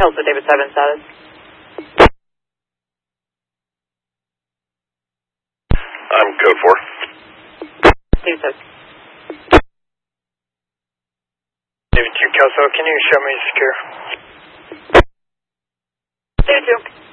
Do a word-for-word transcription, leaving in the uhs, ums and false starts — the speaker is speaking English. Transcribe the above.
Kelso, David seven status. I'm code four. David seven. David two, Kelso, can you show me secure? David two.